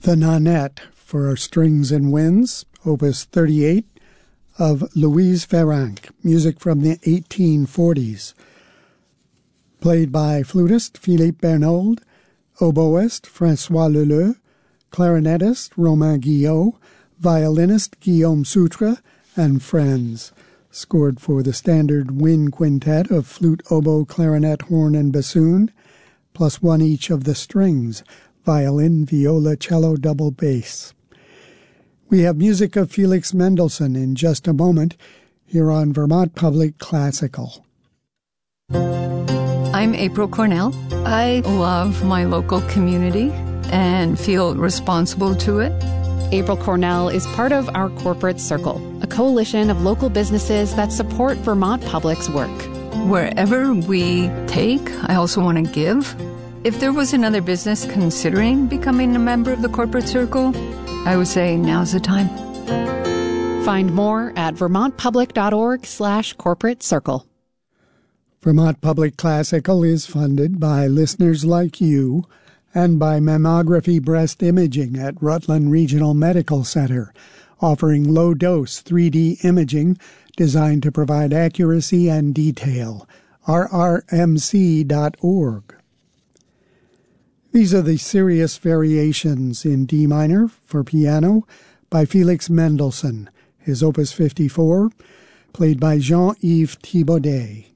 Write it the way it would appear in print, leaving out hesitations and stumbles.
The Nanette for Strings and Winds, Opus 38 of Louise Ferranc, music from the 1840s. Played by flutist Philippe Bernold, oboist François Leleu, clarinetist Romain Guillot, violinist Guillaume Soutre, and friends. Scored for the standard wind quintet of flute, oboe, clarinet, horn, and bassoon, plus one each of the strings, violin, viola, cello, double bass. We have music of Felix Mendelssohn in just a moment here on Vermont Public Classical. I'm April Cornell. I love my local community and feel responsible to it. April Cornell is part of Our Corporate Circle, a coalition of local businesses that support Vermont Public's work. Wherever we take, I also want to give. If there was another business considering becoming a member of the Corporate Circle, I would say now's the time. Find more at vermontpublic.org/corporate circle. Vermont Public Classical is funded by listeners like you and by Mammography Breast Imaging at Rutland Regional Medical Center, offering low-dose 3D imaging designed to provide accuracy and detail. rrmc.org. These are the Serious Variations in D minor for piano by Felix Mendelssohn, his Opus 54, played by Jean-Yves Thibaudet.